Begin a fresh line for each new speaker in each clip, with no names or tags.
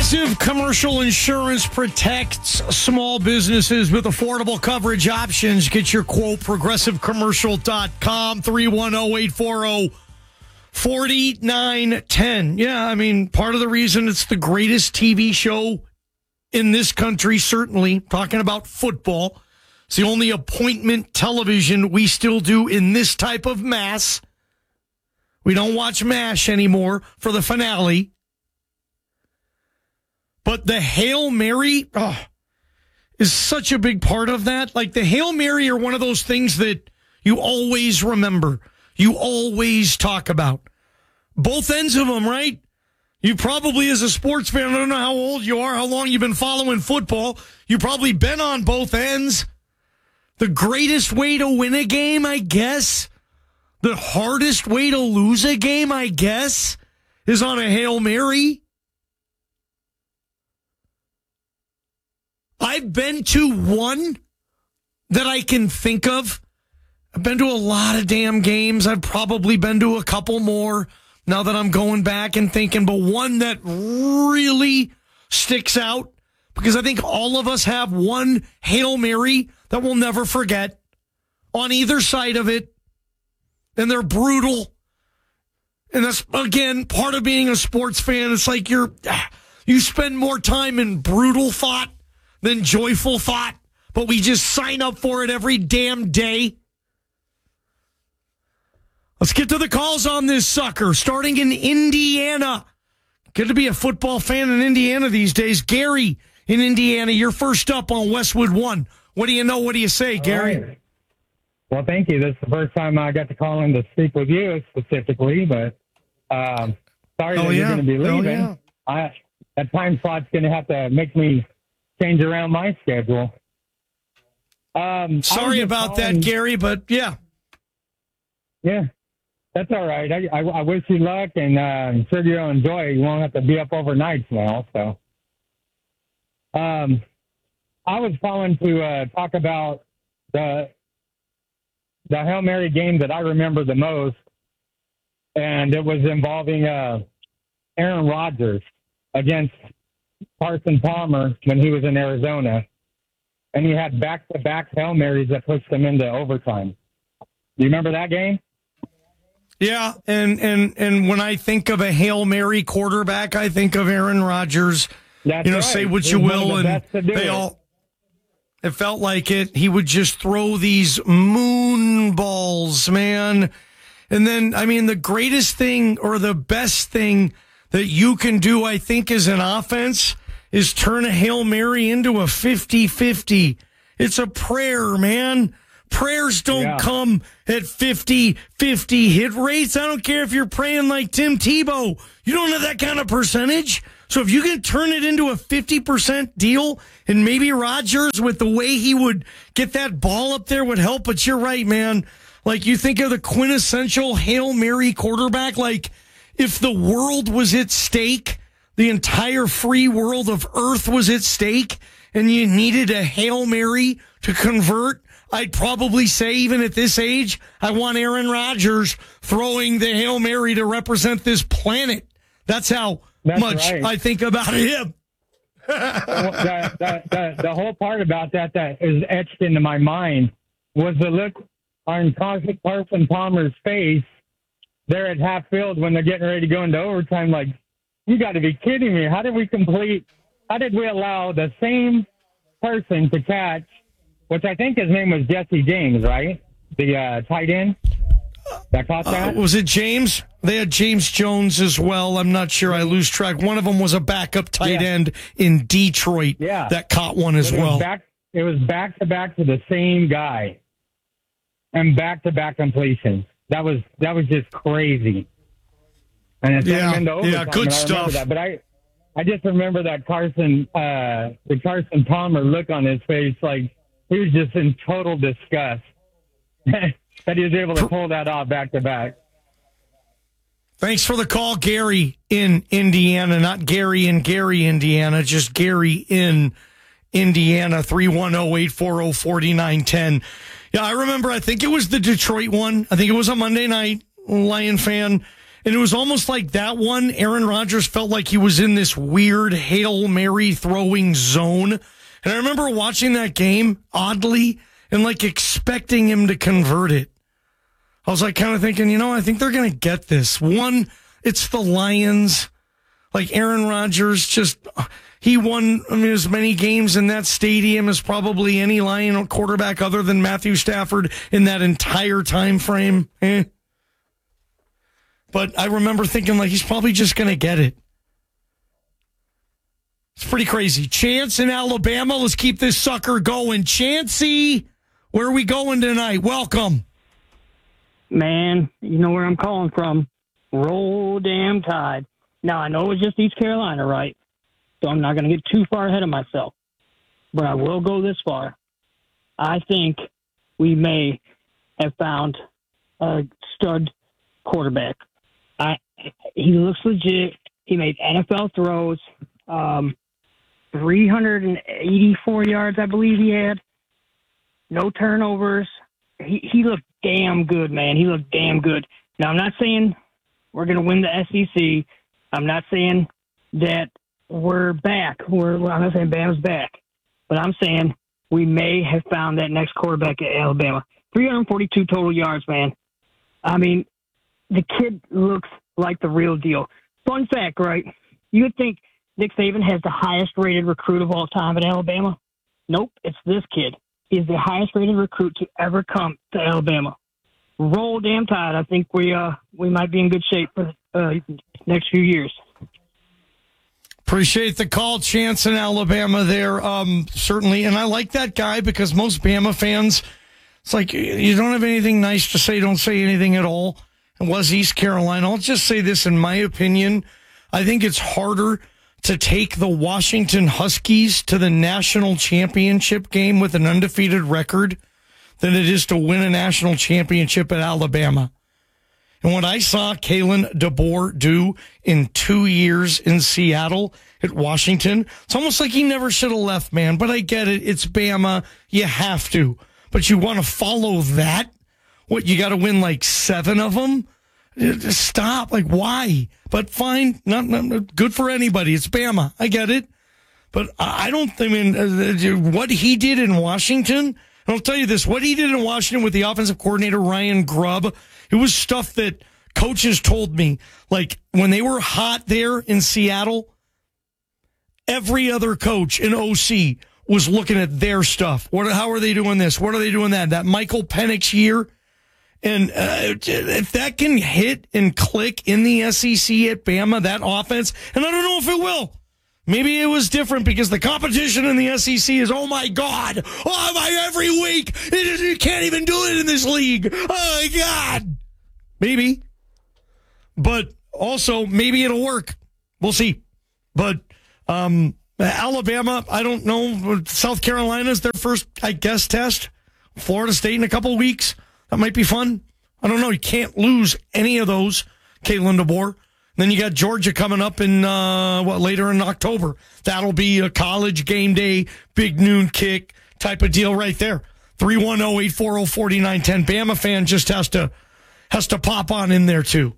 Progressive Commercial Insurance protects small businesses with affordable coverage options. Get your quote, progressivecommercial.com, 310-840-4910. Yeah, I mean, part of the reason it's the greatest TV show in this country, certainly, talking about football. It's the only appointment television we still do in this type of mass. We don't watch MASH anymore for the finale. But the Hail Mary is such a big part of that. Like, the Hail Mary are one of those things that you always remember. You always talk about. Both ends of them, right? You probably, as a sports fan, I don't know how old you are, how long you've been following football. You've probably been on both ends. The greatest way to win a game, I guess. The hardest way to lose a game, I guess, is on a Hail Mary. I've been to one that I can think of. I've been to a lot of damn games. I've probably been to a couple more now that I'm going back and thinking. But one that really sticks out, because I think all of us have one Hail Mary that we'll never forget on either side of it. And they're brutal. And that's, again, part of being a sports fan. It's like you spend more time in brutal thought than joyful thought, but we just sign up for it every damn day. Let's get to the calls on this sucker, starting in Indiana. Good to be a football fan in Indiana these days. Gary in Indiana, you're first up on Westwood One. What do you know? What do you say, Gary?
Right. Well, thank you. This is the first time I got to call in to speak with you specifically, but sorry that you're going to be leaving. That time slot's going to have to make me change around my schedule.
Sorry about that, Gary, but yeah.
Yeah, that's all right. I wish you luck, and I'm sure you'll enjoy it. You won't have to be up overnight now. So, I was calling to talk about the Hail Mary game that I remember the most, and it was involving Aaron Rodgers against Carson Palmer when he was in Arizona, and he had back-to-back Hail Marys that pushed him into overtime. Do you remember that game?
Yeah, and when I think of a Hail Mary quarterback, I think of Aaron Rodgers.
That's right.
Say what you will, and they all. It felt like it. He would just throw these moon balls, man. And then, I mean, the greatest thing or the best thing that you can do, I think, as an offense is turn a Hail Mary into a 50-50. It's a prayer, man. Prayers don't come at 50-50 hit rates. I don't care if you're praying like Tim Tebow. You don't have that kind of percentage. So if you can turn it into a 50% deal, and maybe Rodgers, with the way he would get that ball up there, would help. But you're right, man. Like, you think of the quintessential Hail Mary quarterback, like, if the world was at stake, the entire free world of Earth was at stake, and you needed a Hail Mary to convert, I'd probably say, even at this age, I want Aaron Rodgers throwing the Hail Mary to represent this planet. That's how much right. I think about him.
The whole part about that is etched into my mind was the look on Carson Palmer's face there at half field when they're getting ready to go into overtime. Like, you got to be kidding me. How did we allow the same person to catch, which I think his name was Jesse James, right? The tight end that caught that?
Was it James? They had James Jones as well. I'm not sure. I lose track. One of them was a backup tight end in Detroit that caught one as well.
It was back-to-back to the same guy and back-to-back completions. That was just crazy. And it's into overtime,
good stuff.
That. But I just remember that Carson Palmer look on his face, like he was just in total disgust that he was able to pull that off back-to-back.
Thanks for the call, Gary in Indiana. Not Gary in Gary, Indiana, just Gary in Indiana, 310-840-4910. Yeah, I remember, I think it was the Detroit one. I think it was a Monday night, Lion fan. And it was almost like that one, Aaron Rodgers felt like he was in this weird Hail Mary throwing zone. And I remember watching that game, oddly, and like expecting him to convert it. I was like kind of thinking, I think they're going to get this. One, it's the Lions. Like Aaron Rodgers he won as many games in that stadium as probably any Lion quarterback other than Matthew Stafford in that entire time frame. But I remember thinking, like, he's probably just going to get it. It's pretty crazy. Chance in Alabama. Let's keep this sucker going. Chancey, where are we going tonight? Welcome.
Man, you know where I'm calling from. Roll damn Tide. Now, I know it was just East Carolina, right? So I'm not going to get too far ahead of myself. But I will go this far. I think we may have found a stud quarterback. He looks legit. He made NFL throws. 384 yards, I believe he had. No turnovers. He looked damn good, man. He looked damn good. Now, I'm not saying we're going to win the SEC. I'm not saying that we're back. I'm not saying Bama's back. But I'm saying we may have found that next quarterback at Alabama. 342 total yards, man. I mean, the kid looks like the real deal. Fun fact, right? You would think Nick Saban has the highest-rated recruit of all time at Alabama. Nope, it's this kid. He is the highest-rated recruit to ever come to Alabama. Roll damn Tide. I think we might be in good shape for the next few years.
Appreciate the call, Chance in Alabama there, certainly. And I like that guy because most Bama fans, it's like, you don't have anything nice to say, don't say anything at all. It was East Carolina. I'll just say this, in my opinion, I think it's harder to take the Washington Huskies to the national championship game with an undefeated record than it is to win a national championship at Alabama. And what I saw Kalen DeBoer do in 2 years in Seattle at Washington, it's almost like he never should have left, man. But I get it. It's Bama. You have to. But you want to follow that? What, you got to win like 7 of them? Stop. Like, why? But fine. Not good for anybody. It's Bama. I get it. But what he did in Washington, I'll tell you this, what he did in Washington with the offensive coordinator, Ryan Grubb, it was stuff that coaches told me. Like, when they were hot there in Seattle, every other coach in OC was looking at their stuff. How are they doing this? What are they doing that? That Michael Penix year. And if that can hit and click in the SEC at Bama, that offense, and I don't know if it will. Maybe it was different because the competition in the SEC is, oh my God, every week, you can't even do it in this league. Oh my God. Maybe. But also, maybe it'll work. We'll see. But Alabama, I don't know. South Carolina's their first, I guess, test. Florida State in a couple of weeks. That might be fun. I don't know. You can't lose any of those, Kalen DeBoer. Then you got Georgia coming up in, later in October. That'll be a college game day, big noon kick type of deal right there. 310-840-4910. Bama fan just has to pop on in there too.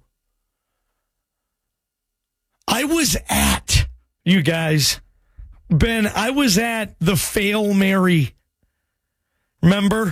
I was at, you guys, Ben, I was at the Fail Mary. Remember?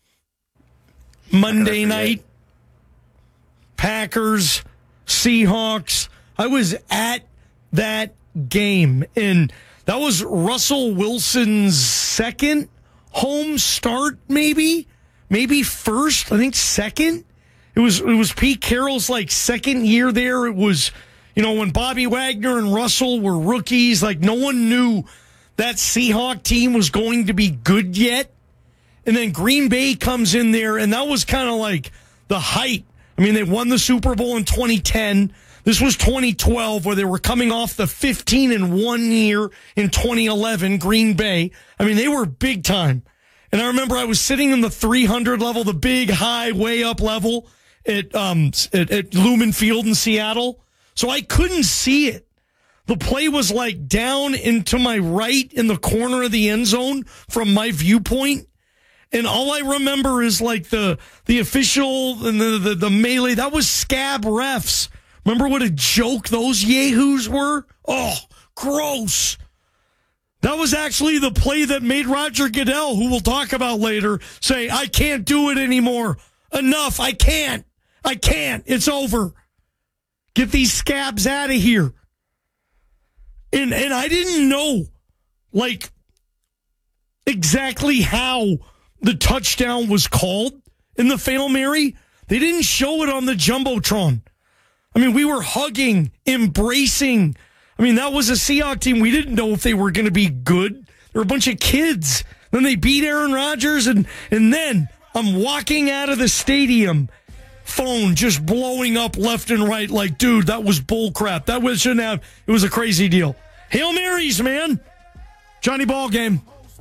Monday night, Packers, Seahawks. I was at that game, and that was Russell Wilson's second home start, maybe first. I think second. It was Pete Carroll's like second year there. It was, when Bobby Wagner and Russell were rookies. Like, no one knew that Seahawk team was going to be good yet. And then Green Bay comes in there, and that was kind of like the height. I mean, they won the Super Bowl in 2010. This was 2012, where they were coming off the 15-1 year in 2011, Green Bay. I mean, they were big time. And I remember I was sitting in the 300 level, the big, high, way up level at Lumen Field in Seattle. So I couldn't see it. The play was like down into my right in the corner of the end zone from my viewpoint. And all I remember is like the official and the melee. That was scab refs Remember what a joke those yahoos were? Oh, gross. That was actually the play that made Roger Goodell, who we'll talk about later, say, I can't do it anymore. Enough. I can't. It's over. Get these scabs out of here. And I didn't know, like, exactly how the touchdown was called in the Fail Mary. They didn't show it on the Jumbotron. I mean, we were hugging, embracing. I mean, that was a Seahawks team. We didn't know if they were going to be good. They were a bunch of kids. Then they beat Aaron Rodgers, and then I'm walking out of the stadium, phone just blowing up left and right like, dude, that was bull crap. That was shouldn't have. It was a crazy deal. Hail Marys, man. Johnny Ball game.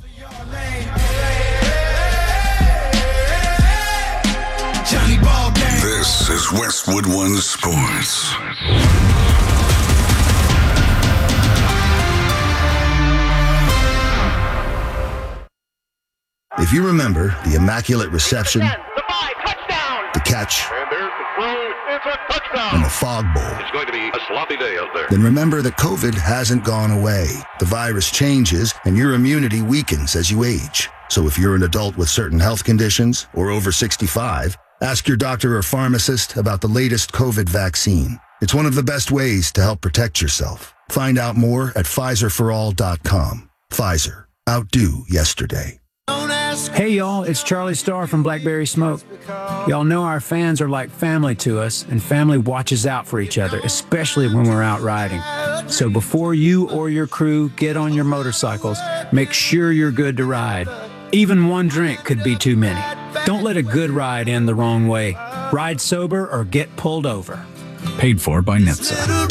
Johnny Ball game. This is Westwood One Sports.
If you remember the immaculate reception, the catch, and the fog bowl,
it's going to be a sloppy day out there.
then remember that COVID hasn't gone away. The virus changes, and your immunity weakens as you age. So if you're an adult with certain health conditions or over 65, ask your doctor or pharmacist about the latest COVID vaccine. It's one of the best ways to help protect yourself. Find out more at PfizerForAll.com. Pfizer. Outdo yesterday.
Hey y'all, it's Charlie Starr from Blackberry Smoke. Y'all know our fans are like family to us, and family watches out for each other, especially when we're out riding. So before you or your crew get on your motorcycles, make sure you're good to ride. Even one drink could be too many. Don't let a good ride end the wrong way. Ride sober or get pulled over. Paid for by NHTSA.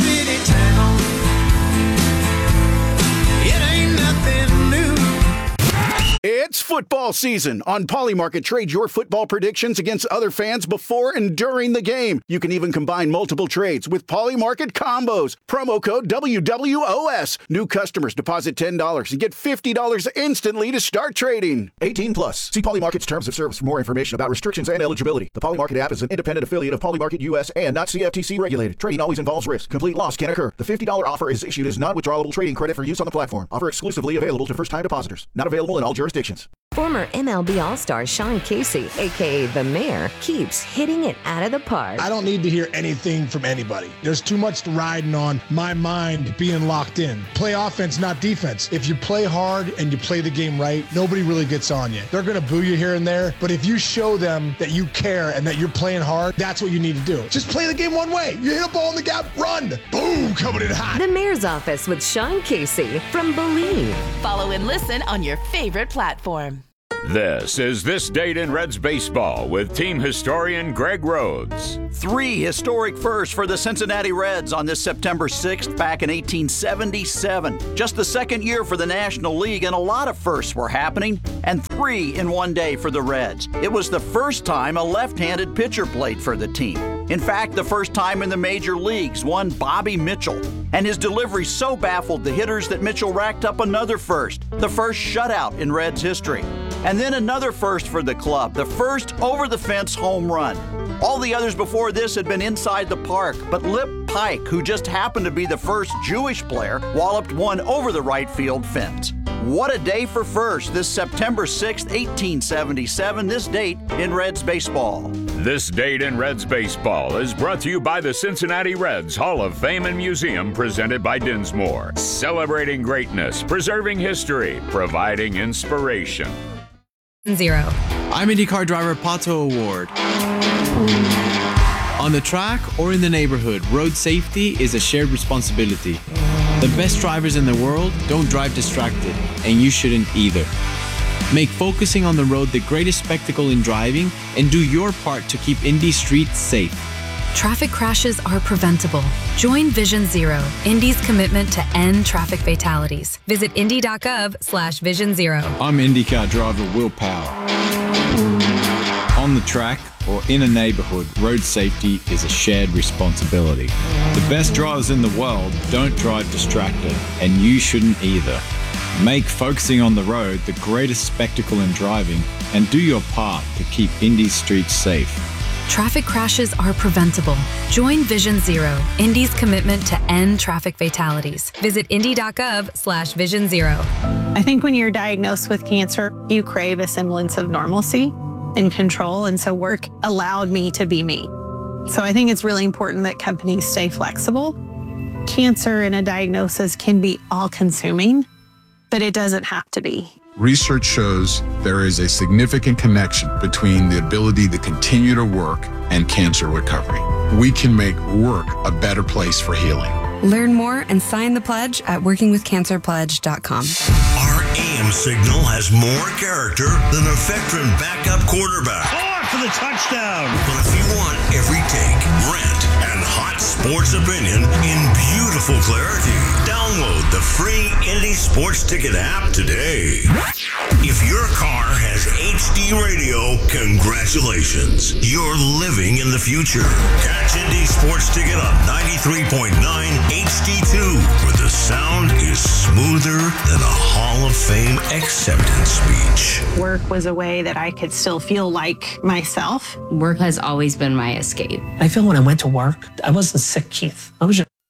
It's football season. On Polymarket, trade your football predictions against other fans before and during the game. You can even combine multiple trades with Polymarket combos. Promo code WWOS. New customers deposit $10 and get $50 instantly to start trading. 18 plus. See Polymarket's terms of service for more information about restrictions and eligibility. The Polymarket app is an independent affiliate of Polymarket US and not CFTC regulated. Trading always involves risk. Complete loss can occur. The $50 offer is issued as non-withdrawable trading credit for use on the platform. Offer exclusively available to first-time depositors. Not available in all jurisdictions.
Former MLB All-Star Sean Casey, a.k.a. The Mayor, keeps hitting it out of the park.
I don't need to hear anything from anybody. There's too much riding on my mind being locked in. Play offense, not defense. If you play hard and you play the game right, nobody really gets on you. They're going to boo you here and there, but if you show them that you care and that you're playing hard, that's what you need to do. Just play the game one way. You hit a ball in the gap, run. Boom, coming in hot.
The Mayor's Office with Sean Casey from Believe.
Follow and listen on your favorite platform.
This is This Date in Reds Baseball with team historian Greg Rhodes.
3 historic firsts for the Cincinnati Reds on this September 6th back in 1877. Just the second year for the National League, and a lot of firsts were happening, and 3 in one day for the Reds. It was the first time a left-handed pitcher played for the team. In fact, the first time in the major leagues, one Bobby Mitchell. And his delivery so baffled the hitters that Mitchell racked up another first, the first shutout in Reds history. And then another first for the club, the first over-the-fence home run. All the others before this had been inside the park, but Lip Pike, who just happened to be the first Jewish player, walloped one over the right field fence. What a day for first, this September 6th, 1877, this date in Reds baseball.
This Date in Reds Baseball is brought to you by the Cincinnati Reds Hall of Fame and Museum, presented by Dinsmore. Celebrating greatness, preserving history, providing inspiration.
0. I'm IndyCar driver Pato O'Ward. On the track or in the neighborhood, road safety is a shared responsibility. The best drivers in the world don't drive distracted, and you shouldn't either. Make focusing on the road the greatest spectacle in driving, and do your part to keep Indy streets safe.
Traffic crashes are preventable. Join Vision Zero, Indy's commitment to end traffic fatalities. Visit indy.gov/Vision Zero.
I'm IndyCar driver Will Power. On the track or in a neighborhood, road safety is a shared responsibility. The best drivers in the world don't drive distracted, and you shouldn't either. Make focusing on the road the greatest spectacle in driving, and do your part to keep Indy streets safe.
traffic crashes are preventable. Join Vision Zero, Indy's commitment to end traffic fatalities. Visit indy.gov/Vision Zero.
I think when you're diagnosed with cancer, you crave a semblance of normalcy and control, and so work allowed me to be me. So I think it's really important that companies stay flexible. Cancer and a diagnosis can be all-consuming, but it doesn't have to be.
Research shows there is a significant connection between the ability to continue to work and cancer recovery. We can make work a better place for healing.
Learn more and sign the pledge at workingwithcancerpledge.com.
Our AM signal has more character than a veteran backup quarterback.
For the touchdown.
But if you want every take, rant, and hot sports opinion in beautiful clarity, download the free Indy Sports Ticket app today. If your car has HD radio, congratulations. You're living in the future. Catch Indy Sports Ticket on 93.9 HD2, where the sound is smoother than a Hall of Fame acceptance speech.
Work was a way that I could still feel like myself.
Work has always been my escape.
I feel when I went to work, I wasn't sick, Keith. I was just